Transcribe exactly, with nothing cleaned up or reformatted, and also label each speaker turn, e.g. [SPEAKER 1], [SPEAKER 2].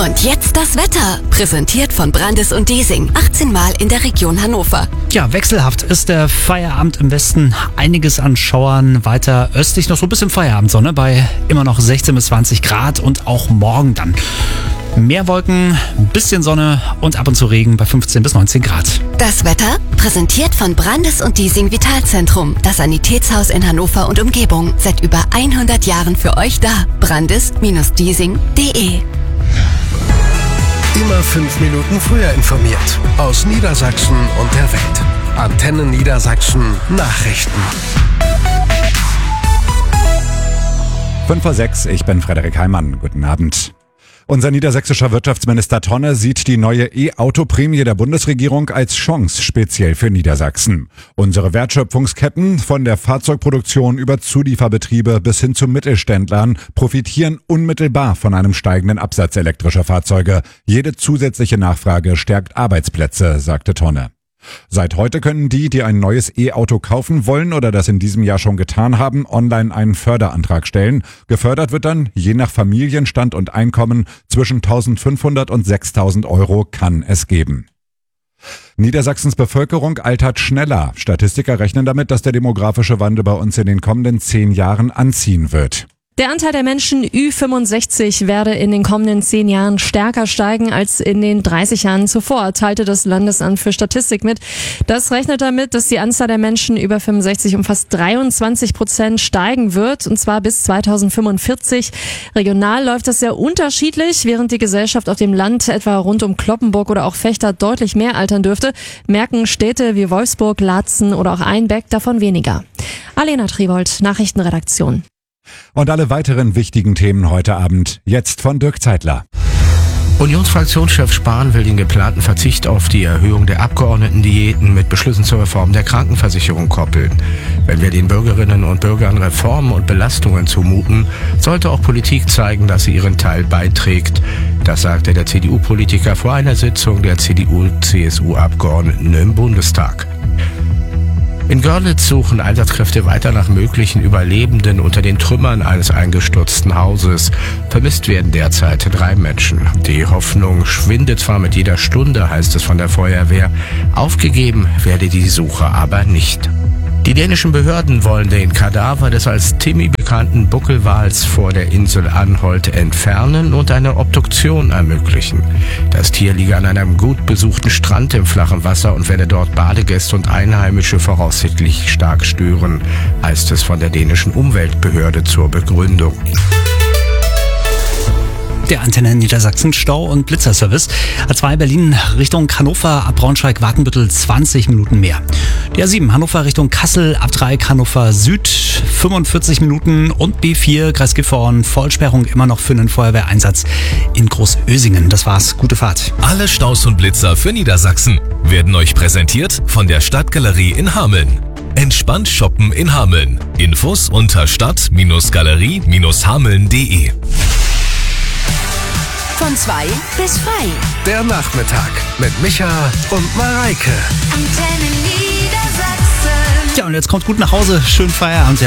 [SPEAKER 1] Und jetzt das Wetter. Präsentiert von Brandes und Diesing. achtzehn Mal in der Region Hannover.
[SPEAKER 2] Ja, wechselhaft ist der Feierabend im Westen. Einiges an Schauern. Weiter östlich noch so ein bisschen Feierabendsonne bei immer noch sechzehn bis zwanzig Grad und auch morgen dann. Mehr Wolken, ein bisschen Sonne und ab und zu Regen bei fünfzehn bis neunzehn Grad.
[SPEAKER 1] Das Wetter präsentiert von Brandes und Diesing Vitalzentrum. Das Sanitätshaus in Hannover und Umgebung. Seit über hundert Jahren für euch da. brandes Bindestrich diesing punkt de.
[SPEAKER 3] Immer fünf Minuten früher informiert. Aus Niedersachsen und der Welt. Antenne Niedersachsen Nachrichten.
[SPEAKER 4] fünf vor sechs, ich bin Frederik Heimann. Guten Abend. Unser niedersächsischer Wirtschaftsminister Tonne sieht die neue E-Auto-Prämie der Bundesregierung als Chance, speziell für Niedersachsen. Unsere Wertschöpfungsketten, von der Fahrzeugproduktion über Zulieferbetriebe bis hin zu Mittelständlern, profitieren unmittelbar von einem steigenden Absatz elektrischer Fahrzeuge. Jede zusätzliche Nachfrage stärkt Arbeitsplätze, sagte Tonne. Seit heute können die, die ein neues E-Auto kaufen wollen oder das in diesem Jahr schon getan haben, online einen Förderantrag stellen. Gefördert wird dann, je nach Familienstand und Einkommen, zwischen eintausendfünfhundert und sechstausend Euro kann es geben. Niedersachsens Bevölkerung altert schneller. Statistiker rechnen damit, dass der demografische Wandel bei uns in den kommenden zehn Jahren anziehen wird.
[SPEAKER 5] Der Anteil der Menschen Ü fünfundsechzig werde in den kommenden zehn Jahren stärker steigen als in den dreißig Jahren zuvor, teilte das Landesamt für Statistik mit. Das rechnet damit, dass die Anzahl der Menschen über fünfundsechzig um fast dreiundzwanzig Prozent steigen wird, und zwar bis zweitausendfünfundvierzig. Regional läuft das sehr unterschiedlich. Während die Gesellschaft auf dem Land, etwa rund um Cloppenburg oder auch Vechta, deutlich mehr altern dürfte, merken Städte wie Wolfsburg, Laatzen oder auch Einbeck davon weniger. Alena Triebold, Nachrichtenredaktion.
[SPEAKER 4] Und alle weiteren wichtigen Themen heute Abend, jetzt von Dirk Zeitler.
[SPEAKER 6] Unionsfraktionschef Spahn will den geplanten Verzicht auf die Erhöhung der Abgeordnetendiäten mit Beschlüssen zur Reform der Krankenversicherung koppeln. Wenn wir den Bürgerinnen und Bürgern Reformen und Belastungen zumuten, sollte auch Politik zeigen, dass sie ihren Teil beiträgt. Das sagte der C D U-Politiker vor einer Sitzung der C D U-C S U-Abgeordneten im Bundestag. In Görlitz suchen Einsatzkräfte weiter nach möglichen Überlebenden unter den Trümmern eines eingestürzten Hauses. Vermisst werden derzeit drei Menschen. Die Hoffnung schwindet zwar mit jeder Stunde, heißt es von der Feuerwehr. Aufgegeben werde die Suche aber nicht. Die dänischen Behörden wollen den Kadaver des als Timmy bekannten Buckelwals vor der Insel Anholt entfernen und eine Obduktion ermöglichen. Das Tier liege an einem gut besuchten Strand im flachen Wasser und werde dort Badegäste und Einheimische voraussichtlich stark stören, heißt es von der dänischen Umweltbehörde zur Begründung.
[SPEAKER 2] Der Antenne Niedersachsen Stau- und Blitzerservice. A zwei Berlin Richtung Hannover, ab Braunschweig-Wartenbüttel zwanzig Minuten mehr. Die A sieben Hannover Richtung Kassel, ab Dreieck Hannover Süd fünfundvierzig Minuten und B vier Kreis Gifhorn, Vollsperrung immer noch für einen Feuerwehreinsatz in Großösingen. Das war's, gute Fahrt.
[SPEAKER 7] Alle Staus und Blitzer für Niedersachsen werden euch präsentiert von der Stadtgalerie in Hameln. Entspannt shoppen in Hameln. Infos unter stadt-galerie hameln punkt de.
[SPEAKER 1] Von zwei bis frei.
[SPEAKER 3] Der Nachmittag mit Micha und Mareike.
[SPEAKER 1] Antenne Niedersachsen.
[SPEAKER 2] Ja, und jetzt kommt gut nach Hause. Schönen Feierabend.